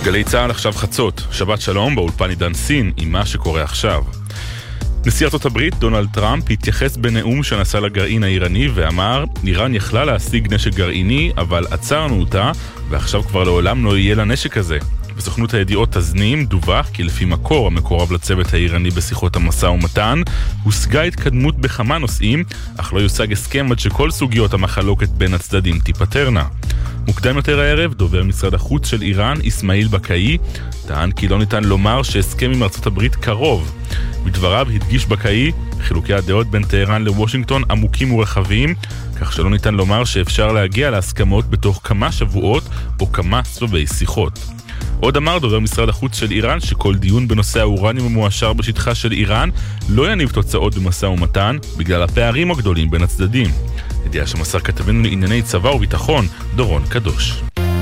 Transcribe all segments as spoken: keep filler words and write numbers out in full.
גלי צהל עכשיו חצות, שבת שלום באולפן עידן סין עם מה שקורה עכשיו. נשיא ארצות הברית דונלד טראמפ התייחס בנאום שנשא לגרעין האיראני ואמר, איראן יכלה להשיג נשק גרעיני אבל עצרנו אותה ועכשיו כבר לעולם לא יהיה לה נשק הזה. בסוכנות הידיעות תזנים דווח כי לפי מקור המקורב לצוות האיראני בשיחות המשא ומתן הושגה התקדמות בכמה נושאים אך לא יושג הסכם עד שכל סוגיות המחלוקת בין הצדדים תיפתרנה. מוקדם יותר הערב, דובר משרד החוץ של איראן, איסמעיל בקאי, טען כי לא ניתן לומר שהסכם עם ארצות הברית קרוב. בדבריו הדגיש בקאי, חילוקי הדעות בין טהרן לוושינגטון עמוקים ורחבים, כך שלא ניתן לומר שאפשר להגיע להסכמות בתוך כמה שבועות או כמה סבבי שיחות. עוד אמר דובר משרד החוץ של איראן שכל דיון בנושא האורניום המואשר בשטחה של איראן לא יניב תוצאות במשא ומתן בגלל הפערים הגדולים בין הצדדים. ידיעה שמסר כתבנו לענייני צבא וביטחון, דורון קדוש.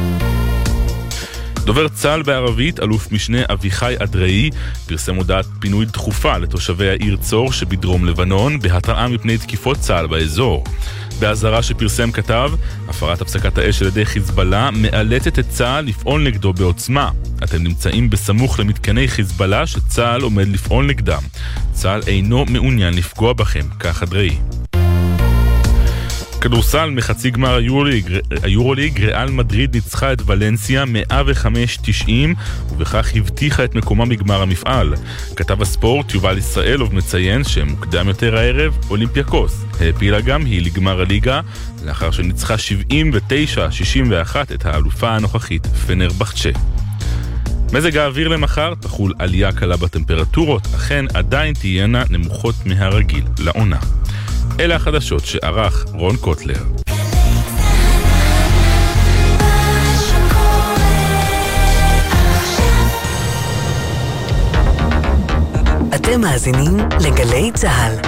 דובר צה"ל בערבית, אלוף משנה אביחי אדראי, פרסם הודעת פינוי דחופה לתושבי העיר צור שבדרום לבנון, בהתראה מפני תקיפות צה"ל באזור. בהזהרה שפרסם כתב, הפרת הפסקת האש על ידי חיזבאללה מאלצת את צה"ל לפעול נגדו בעוצמה. אתם נמצאים בסמוך למתקני חיזבאללה שצה"ל עומד לפעול נגדם. צה"ל אינו מעוניין לפגוע בכם, כך אדראי. כדורסל מחצי גמר היורוליג, היורוליג ריאל מדריד ניצחה את ולנסיה מאה וחמש תשעים ובכך הבטיחה את מקומה בגמר המפעל. כתב הספורט יובל ישראלוב מציין שמוקדם יותר הערב אולימפיאקוס העפילה גם היא לגמר הליגה לאחר שניצחה שבעים ותשע שישים ואחת את האלופה הנוכחית פנרבחצ'ה. מזג האוויר למחר תחול עלייה קלה בטמפרטורות, אכן עדיין תהיינה נמוכות מהרגיל לעונה. אלה החדשות שערך רון קוטלר. אתם מאזינים לגלי צהל.